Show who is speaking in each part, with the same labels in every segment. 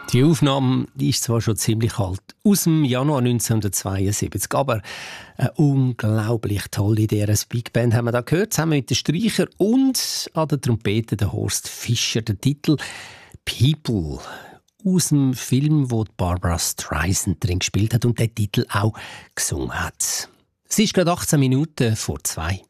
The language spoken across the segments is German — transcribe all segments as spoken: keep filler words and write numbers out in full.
Speaker 1: Die Aufnahme die ist zwar schon ziemlich alt, aus dem Januar neunzehnhundertzweiundsiebzig, aber eine unglaublich tolle Idee. Eine Big Band haben wir da gehört, zusammen mit den Streicher und an der Trompete der Horst Fischer. Der Titel «People» aus dem Film, wo Barbra Streisand drin gespielt hat und den Titel auch gesungen hat. Es ist gerade achtzehn Minuten vor zwei.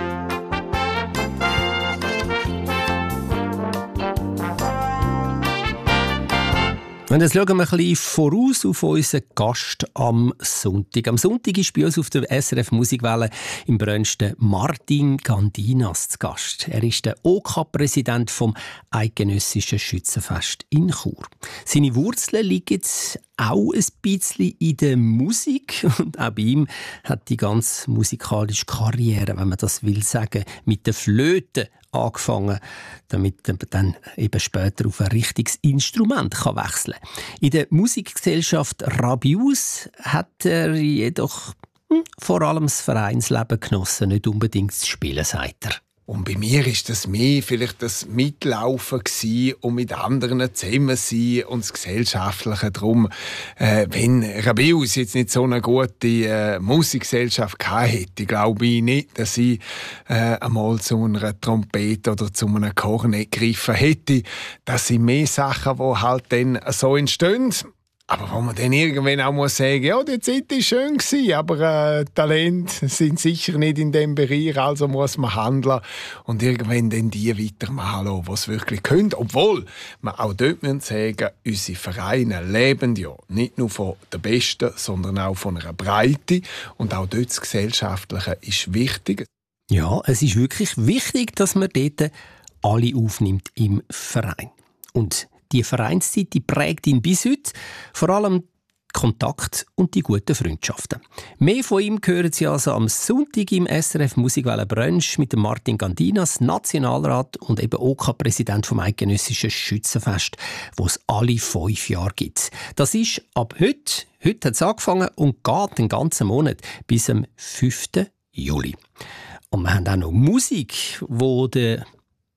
Speaker 1: Und jetzt schauen wir ein bisschen voraus auf unseren Gast am Sonntag. Am Sonntag ist bei uns auf der S R F Musikwelle im Brönsten Martin Gandinas zu Gast. Er ist der O K-Präsident vom Eidgenössischen Schützenfest in Chur. Seine Wurzeln liegen auch ein bisschen in der Musik. Und auch bei ihm hat die ganze musikalische Karriere, wenn man das will sagen, mit der Flöte angefangen, damit er dann eben später auf ein richtiges Instrument kann wechseln kann. In der Musikgesellschaft Rabius hat er jedoch hm, vor allem das Vereinsleben genossen, nicht unbedingt das Spielen, sagt er.
Speaker 2: Und bei mir war das mehr vielleicht das Mitlaufen und mit anderen zusammen sein und das Gesellschaftliche. Darum, äh, wenn Rabius jetzt nicht so eine gute äh, Musikgesellschaft gehabt hätte, glaube ich nicht, dass ich äh, einmal zu einer Trompete oder zu einem Kornet gegriffen hätte. Das sind mehr Sachen, die halt dann so entstehen. Aber wo man dann irgendwann auch muss sagen, ja, die Zeit war schön gewesen, aber äh, Talente sind sicher nicht in dem Bereich, also muss man handeln und irgendwann dann die weitermachen, die es wirklich können. Obwohl man auch dort müssen sagen, unsere Vereine leben ja nicht nur von der Besten, sondern auch von einer Breite und auch dort das Gesellschaftliche ist wichtig.
Speaker 1: Ja, es ist wirklich wichtig, dass man dort alle aufnimmt im Verein. Und die Vereinszeit die prägt ihn bis heute, vor allem Kontakt und die guten Freundschaften. Mehr von ihm hören Sie also am Sonntag im S R F Musikwelle Brönsch mit dem Martin Gandinas, Nationalrat und eben O K-Präsident vom Eidgenössischen Schützenfest, wo es alle fünf Jahre gibt. Das ist ab heute, heute hat es angefangen und geht den ganzen Monat bis zum fünften Juli. Und wir haben auch noch Musik, wo der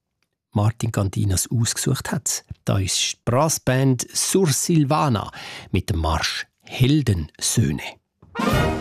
Speaker 1: Martin Gandinas ausgesucht hat. Da ist die Brassband Sur Silvana mit dem Marsch Heldensöhne.